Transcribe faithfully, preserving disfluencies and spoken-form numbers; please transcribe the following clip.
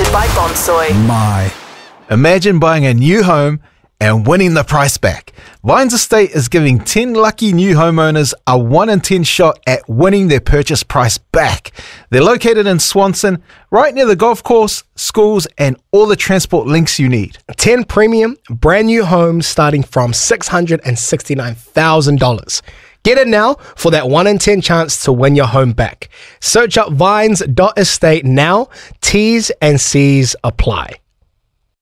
Presented by Bonsoy. My. Imagine buying a new home and winning the price back. Vines Estate is giving ten lucky new homeowners a one in ten shot at winning their purchase price back. They're located in Swanson, right near the golf course, schools, and all the transport links you need. ten premium, brand new homes starting from six hundred sixty-nine thousand dollars. Get it now for that one in ten chance to win your home back. Search up vines dot estate now. T's and C's apply.